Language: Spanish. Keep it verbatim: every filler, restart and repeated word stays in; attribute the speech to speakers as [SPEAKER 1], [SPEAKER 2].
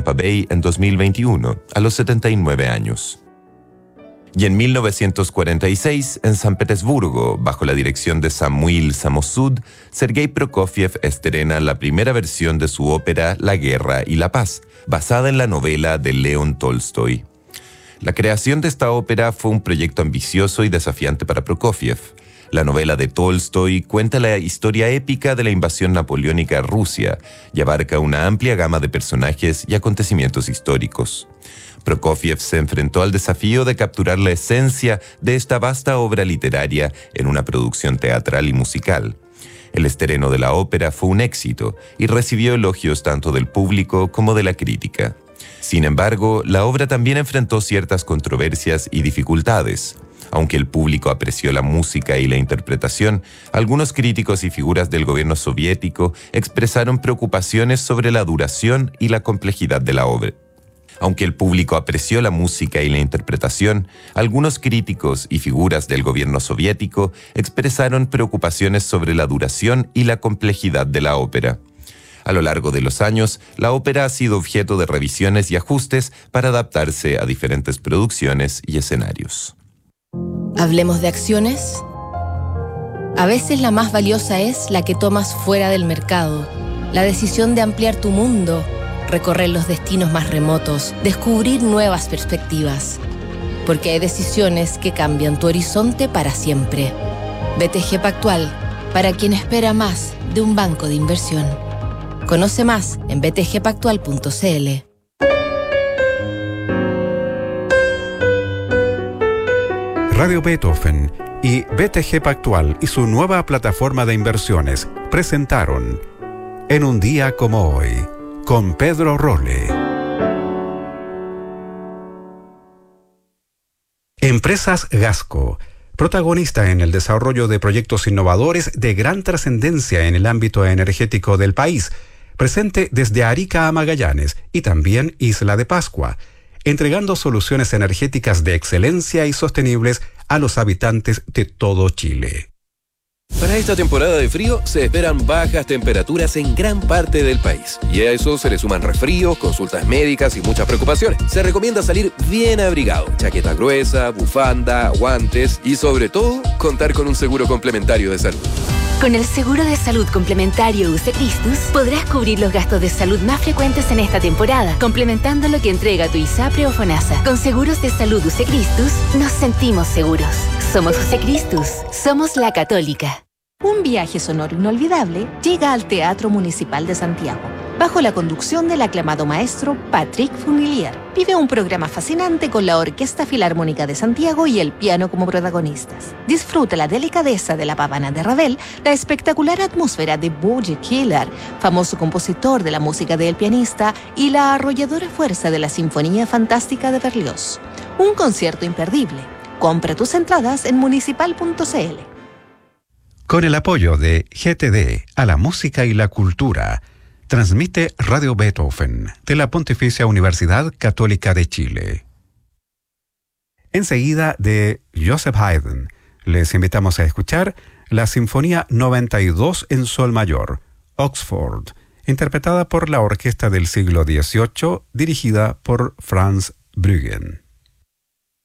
[SPEAKER 1] Tampa Bay en dos mil veintiuno, a los setenta y nueve años. Y en mil novecientos cuarenta y seis, en San Petersburgo, bajo la dirección de Samuil Samosud, Sergei Prokofiev estrena la primera versión de su ópera La Guerra y la Paz, basada en la novela de León Tolstoy. La creación de esta ópera fue un proyecto ambicioso y desafiante para Prokofiev. La novela de Tolstoy cuenta la historia épica de la invasión napoleónica a Rusia y abarca una amplia gama de personajes y acontecimientos históricos. Prokofiev se enfrentó al desafío de capturar la esencia de esta vasta obra literaria en una producción teatral y musical. El estreno de la ópera fue un éxito y recibió elogios tanto del público como de la crítica. Sin embargo, la obra también enfrentó ciertas controversias y dificultades. Aunque el público apreció la música y la interpretación, algunos críticos y figuras del gobierno soviético expresaron preocupaciones sobre la duración y la complejidad de la obra. Aunque el público apreció la música y la interpretación, algunos críticos y figuras del gobierno soviético expresaron preocupaciones sobre la duración y la complejidad de la ópera. A lo largo de los años, la ópera ha sido objeto de revisiones y ajustes para adaptarse a diferentes producciones y escenarios.
[SPEAKER 2] ¿Hablemos de acciones? A veces la más valiosa es la que tomas fuera del mercado. La decisión de ampliar tu mundo, recorrer los destinos más remotos, descubrir nuevas perspectivas. Porque hay decisiones que cambian tu horizonte para siempre. B T G Pactual, para quien espera más de un banco de inversión. Conoce más en b t g pactual punto c l.
[SPEAKER 3] Radio Beethoven y B T G Pactual y su nueva plataforma de inversiones presentaron En un día como hoy, con Pedro Rolle. Empresas Gasco, protagonista en el desarrollo de proyectos innovadores de gran trascendencia en el ámbito energético del país, presente desde Arica a Magallanes y también Isla de Pascua, entregando soluciones energéticas de excelencia y sostenibles a los habitantes de todo Chile.
[SPEAKER 4] Para esta temporada de frío se esperan bajas temperaturas en gran parte del país. Y a eso se le suman resfríos, consultas médicas y muchas preocupaciones. Se recomienda salir bien abrigado, chaqueta gruesa, bufanda, guantes y sobre todo, contar con un seguro complementario de salud.
[SPEAKER 5] Con el seguro de salud complementario U C Christus podrás cubrir los gastos de salud más frecuentes en esta temporada, complementando lo que entrega tu ISAPRE o FONASA. Con seguros de salud U C Christus nos sentimos seguros. Somos U C Christus, somos la Católica.
[SPEAKER 6] Un viaje sonoro inolvidable llega al Teatro Municipal de Santiago. Bajo la conducción del aclamado maestro Patrick Funilier, vive un programa fascinante con la Orquesta Filarmónica de Santiago y el piano como protagonistas. Disfruta la delicadeza de la pavana de Ravel, la espectacular atmósfera de Boji Killer, famoso compositor de la música de El Pianista, y la arrolladora fuerza de la Sinfonía Fantástica de Berlioz. Un concierto imperdible. Compra tus entradas en municipal punto c l.
[SPEAKER 3] Con el apoyo de G T D a la música y la cultura, transmite Radio Beethoven de la Pontificia Universidad Católica de Chile. Enseguida, de Joseph Haydn, les invitamos a escuchar la Sinfonía noventa y dos en Sol Mayor, Oxford, interpretada por la Orquesta del Siglo dieciocho, dirigida por Franz Bruggen.